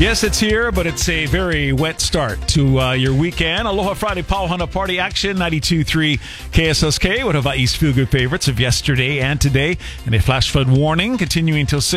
Yes, it's here, but it's a very wet start to your weekend. Aloha Friday Pauhana Party Action, 92.3 KSSK, one of Hawaii's feel-good favorites of yesterday and today. And a flash flood warning continuing until 6.